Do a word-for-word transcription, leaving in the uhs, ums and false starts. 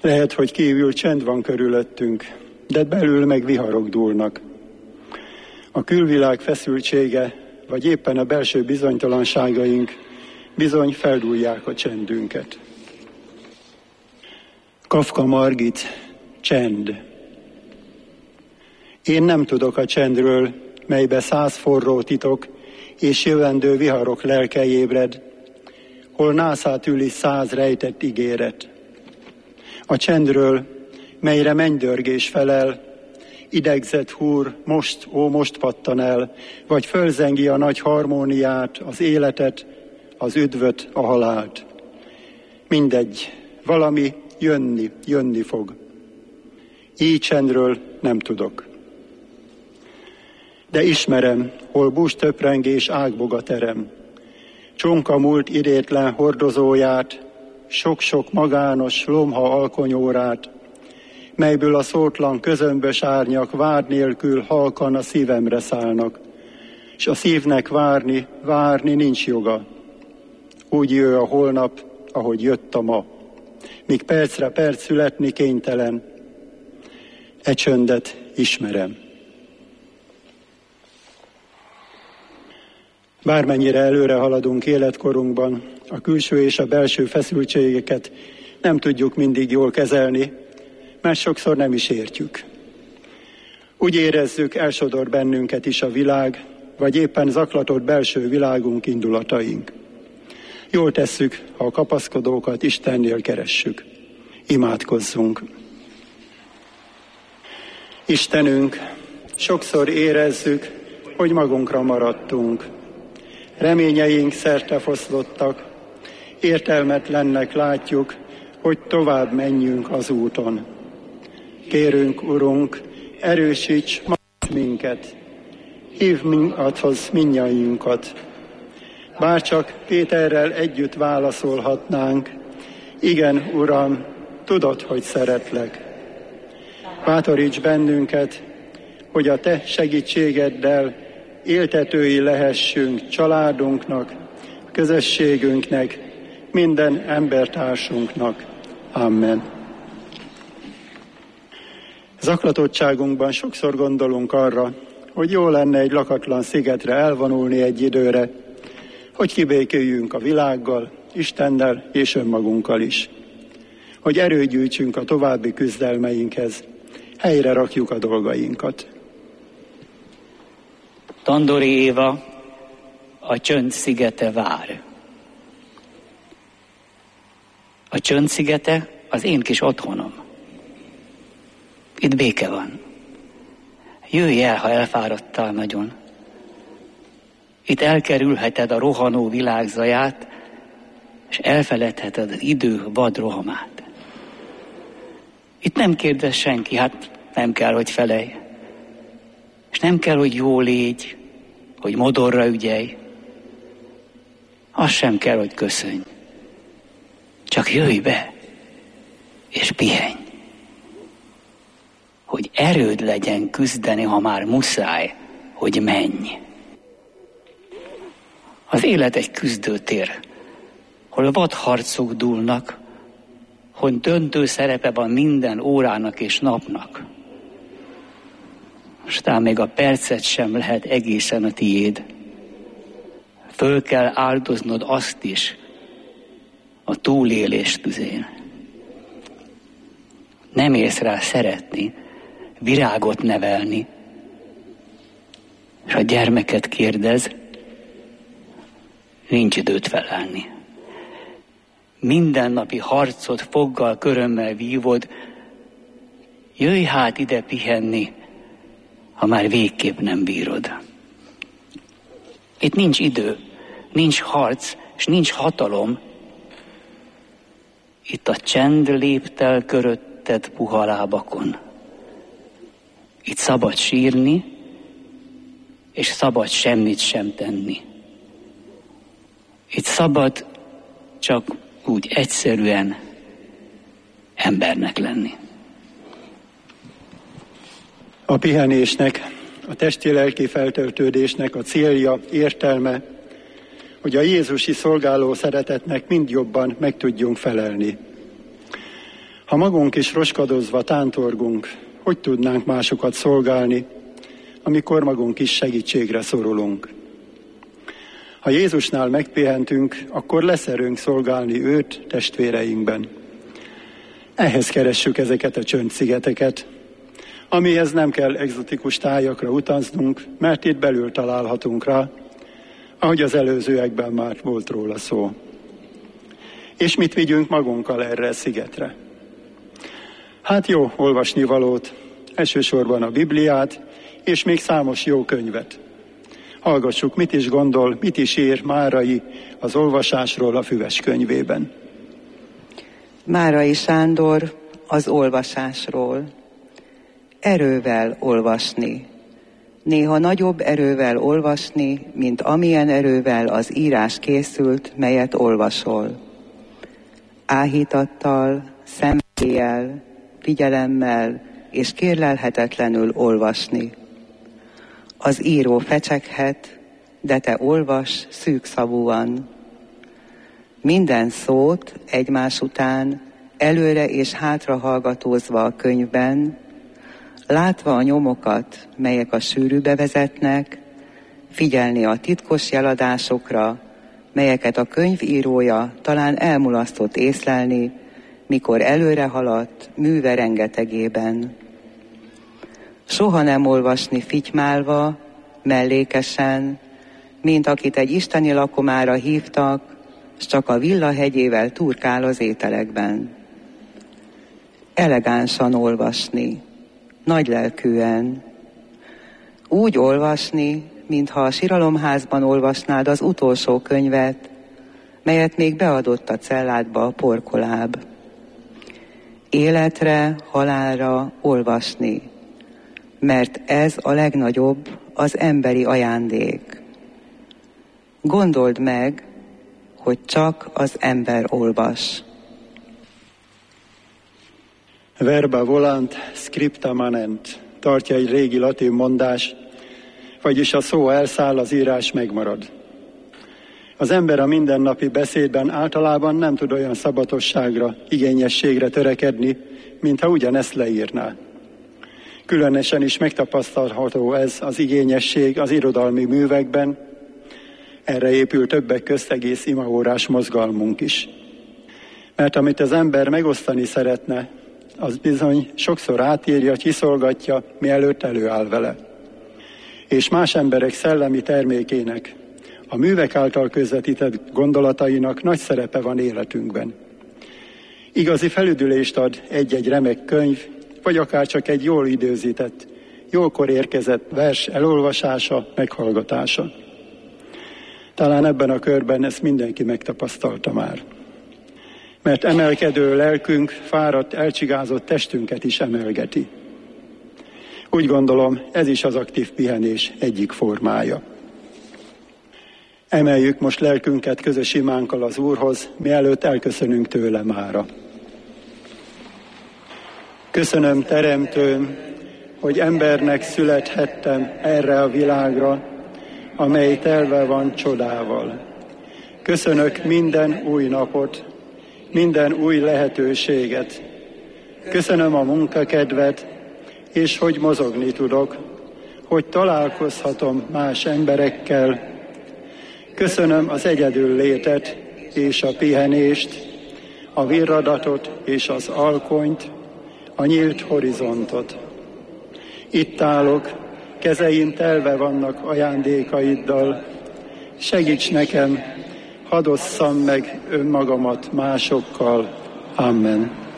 Lehet, hogy kívül csend van körülöttünk, de belül meg viharok dúlnak. A külvilág feszültsége, vagy éppen a belső bizonytalanságaink bizony feldúlják a csendünket. Kafka Margit, Csend. Én nem tudok a csendről, melybe száz forró titok és jövendő viharok lelke ébred, hol nászát üli száz rejtett ígéret. A csendről, melyre mennydörgés felel, idegzett húr, most, ó, most pattan el, vagy fölzengi a nagy harmóniát, az életet, az üdvöt, a halált. Mindegy, valami jönni, jönni fog. Így csendről nem tudok. De ismerem, hol bústöprengés ágboga terem. Csonka múlt idétlen hordozóját, sok-sok magános lomha alkonyórát, melyből a szótlan közömbös árnyak vár nélkül halkan a szívemre szállnak, s a szívnek várni, várni nincs joga. Úgy jöjj a holnap, ahogy jött a ma, míg percre perc születni kénytelen. E csöndet ismerem. Bármennyire előre haladunk életkorunkban, a külső és a belső feszültségeket nem tudjuk mindig jól kezelni, mert sokszor nem is értjük. Úgy érezzük, elsodor bennünket is a világ, vagy éppen zaklatott belső világunk, indulataink. Jól tesszük, ha a kapaszkodókat Istennél keressük. Imádkozzunk. Istenünk, sokszor érezzük, hogy magunkra maradtunk. Reményeink szertefoszlottak, értelmetlennek látjuk, hogy tovább menjünk az úton. Kérünk, Urunk, erősíts minket, hívd minnyadhoz mindnyájunkat. Bárcsak Péterrel együtt válaszolhatnánk, igen, Uram, tudod, hogy szeretlek. Bátoríts bennünket, hogy a Te segítségeddel éltetői lehessünk családunknak, közösségünknek, minden embertársunknak. Amen. Zaklatottságunkban sokszor gondolunk arra, hogy jó lenne egy lakatlan szigetre elvonulni egy időre, hogy kibékéljünk a világgal, Istennel és önmagunkkal is. Hogy erőt gyűjtsünk a további küzdelmeinkhez, helyre rakjuk a dolgainkat. Tandori Éva, a csönd szigete vár. A csönd szigete az én kis otthonom. Itt béke van. Jöjj el, ha elfáradtál nagyon. Itt elkerülheted a rohanó világ zaját, és elfeledheted az idő vad rohamát. Itt nem kérdez senki, hát nem kell, hogy felej. És nem kell, hogy jó légy, hogy modorra ügyelj. Az sem kell, hogy köszönj. Csak jöjj be, és pihenj. Hogy erőd legyen küzdeni, ha már muszáj, hogy menj. Az élet egy küzdőtér, hol vadharcok dúlnak, hol döntő szerepe van minden órának és napnak. Aztán még a percet sem lehet egészen a tiéd. Föl kell áldoznod azt is a túlélés tüzén. Nem érsz rá szeretni, virágot nevelni, és a gyermeket kérdez, nincs időt felelni. Mindennapi harcot foggal, körömmel vívod, jöjj hát ide pihenni, ha már végképp nem bírod. Itt nincs idő, nincs harc, és nincs hatalom. Itt a csend léptel körötted puha lábakon. Itt szabad sírni, és szabad semmit sem tenni. Itt szabad csak úgy egyszerűen embernek lenni. A pihenésnek, a testi-lelki feltöltődésnek a célja, értelme, hogy a jézusi szolgáló szeretetnek mind jobban meg tudjunk felelni. Ha magunk is roskadozva tántorgunk, hogy tudnánk másokat szolgálni, amikor magunk is segítségre szorulunk? Ha Jézusnál megpihentünk, akkor lesz erőnk szolgálni őt testvéreinkben. Ehhez keressük ezeket a csöndszigeteket, amihez nem kell egzotikus tájakra utaznunk, mert itt belül találhatunk rá, ahogy az előzőekben már volt róla szó. És mit vigyünk magunkkal erre a szigetre? Hát jó olvasnivalót, elsősorban a Bibliát, és még számos jó könyvet. Hallgassuk, mit is gondol, mit is ír Márai az olvasásról a Füves könyvében. Márai Sándor az olvasásról. Erővel olvasni. Néha nagyobb erővel olvasni, mint amilyen erővel az írás készült, melyet olvasol. Áhítattal, szenvedéllyel, figyelemmel és kérlelhetetlenül olvasni. Az író fecseghet, de te olvas szűkszavúan. Minden szót egymás után, előre és hátra hallgatózva a könyvben, látva a nyomokat, melyek a sűrűbe vezetnek, figyelni a titkos jeladásokra, melyeket a könyvírója talán elmulasztott észlelni, mikor előre haladt műve rengetegében. Soha nem olvasni fitymálva, mellékesen, mint akit egy isteni lakomára hívtak, s csak a villahegyével turkál az ételekben. Elegánsan olvasni, nagylelkűen. Úgy olvasni, mintha a siralomházban olvasnád az utolsó könyvet, melyet még beadott a celládba a porkoláb. Életre, halálra olvasni, mert ez a legnagyobb, az emberi ajándék. Gondold meg, hogy csak az ember olvas. Verba volant, scripta manent, tartja egy régi latin mondás, vagyis a szó elszáll, az írás megmarad. Az ember a mindennapi beszédben általában nem tud olyan szabatosságra, igényességre törekedni, mintha ugyanezt leírná. Különösen is megtapasztalható ez az igényesség az irodalmi művekben, erre épül többek közt egész imaórás mozgalmunk is. Mert amit az ember megosztani szeretne, az bizony sokszor átírja, csiszolgatja, mielőtt előáll vele. És más emberek szellemi termékének, a művek által közvetített gondolatainak nagy szerepe van életünkben. Igazi felüdülést ad egy-egy remek könyv, vagy akár csak egy jól időzített, jólkor érkezett vers elolvasása, meghallgatása. Talán ebben a körben ezt mindenki megtapasztalta már. Mert emelkedő lelkünk fáradt, elcsigázott testünket is emelgeti. Úgy gondolom, ez is az aktív pihenés egyik formája. Emeljük most lelkünket közös imánkkal az Úrhoz, mielőtt elköszönünk tőle mára. Köszönöm, Teremtőm, hogy embernek születhettem erre a világra, amely telve van csodával. Köszönök minden új napot, minden új lehetőséget. Köszönöm a munkakedvet, és hogy mozogni tudok, hogy találkozhatom más emberekkel. Köszönöm az egyedül létet és a pihenést, a virradatot és az alkonyt, a nyílt horizontot. Itt állok, kezeim telve vannak ajándékaiddal. Segíts nekem, hadd osszam meg önmagamat másokkal. Amen.